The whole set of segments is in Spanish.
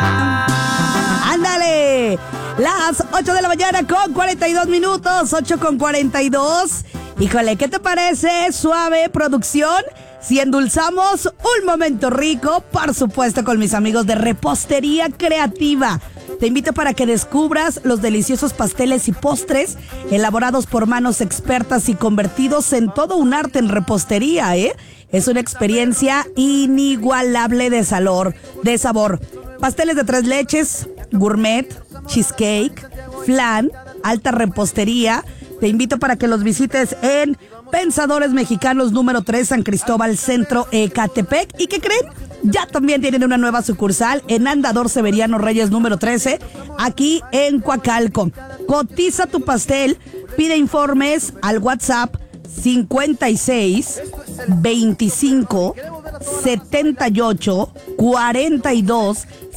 ¡Ándale! Las 8 de la mañana con 42 minutos, 8 con 42. Híjole, ¿qué te parece, suave producción? Si endulzamos un momento rico, por supuesto, con mis amigos de Repostería Creativa. Te invito para que descubras los deliciosos pasteles y postres elaborados por manos expertas y convertidos en todo un arte en repostería, ¿eh? Es una experiencia inigualable de sabor. Pasteles de 3 leches, gourmet, cheesecake, flan, alta repostería. Te invito para que los visites en Pensadores Mexicanos número 3, San Cristóbal Centro, Ecatepec. ¿Y qué creen? Ya también tienen una nueva sucursal en Andador Severiano Reyes número 13, aquí en Coacalco. Cotiza tu pastel, pide informes al WhatsApp 56 25 78 42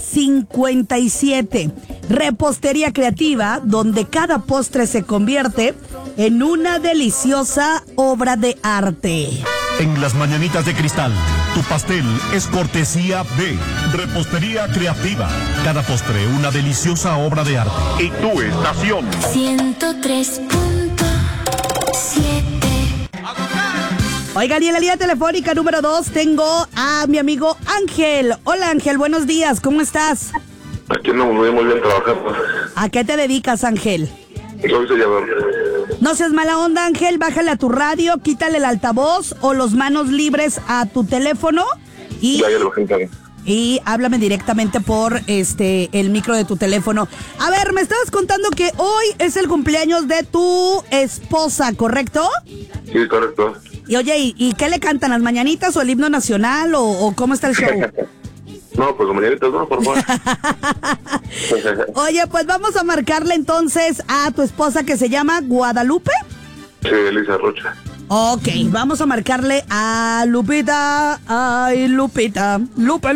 57. Repostería Creativa, donde cada postre se convierte en una deliciosa obra de arte. En las mañanitas de cristal, tu pastel es cortesía de Repostería Creativa. Cada postre una deliciosa obra de arte. Y tu estación 103.7. Oigan, y en la línea telefónica número 2 tengo a mi amigo Ángel. Hola Ángel, buenos días, ¿cómo estás? Aquí no muy bien trabajando. ¿A qué te dedicas, Ángel? Soy sellador. No seas mala onda, Ángel, bájale a tu radio, quítale el altavoz o los manos libres a tu teléfono y Ya lo bajé. Y háblame directamente por el micro de tu teléfono. A ver, me estabas contando que hoy es el cumpleaños de tu esposa, ¿correcto? Sí, correcto. Y oye, ¿y qué le cantan, las mañanitas o el himno nacional o cómo está el show? No, pues mañanitas no, por favor. Oye, pues vamos a marcarle entonces a tu esposa que se llama Guadalupe. Sí, Elisa Rocha. Ok, vamos a marcarle a Lupita. Ay, Lupita. Lupe.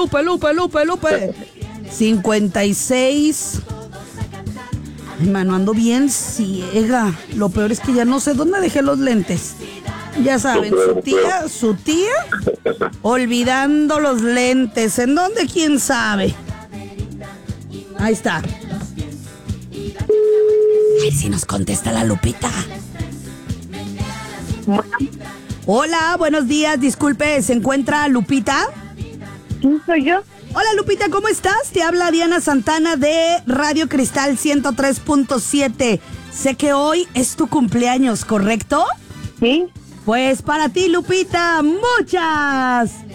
56. Ay, mano, ando bien ciega. Lo peor es que ya no sé dónde dejé los lentes. Ya saben, su tía, olvidando los lentes. ¿En dónde? ¿Quién sabe? Ahí está. A ver si nos contesta la Lupita. Hola, buenos días. Disculpe, ¿se encuentra Lupita? ¿Quién soy yo? Hola Lupita, ¿cómo estás? Te habla Diana Santana de Radio Cristal 103.7. Sé que hoy es tu cumpleaños, ¿correcto? Sí. Pues para ti, Lupita, muchas